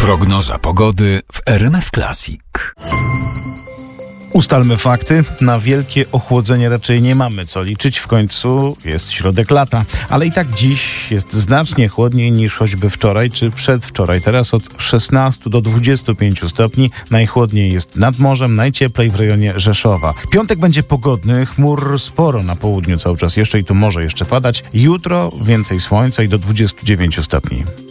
Prognoza pogody w RMF Classic. Ustalmy fakty. Na wielkie ochłodzenie raczej nie mamy co liczyć. W końcu jest środek lata. Ale i tak dziś jest znacznie chłodniej niż choćby wczoraj czy przedwczoraj. Teraz od 16 do 25 stopni. Najchłodniej jest nad morzem, najcieplej w rejonie Rzeszowa. Piątek będzie pogodny. Chmur sporo na południu cały czas jeszcze i tu może jeszcze padać. Jutro więcej słońca i do 29 stopni.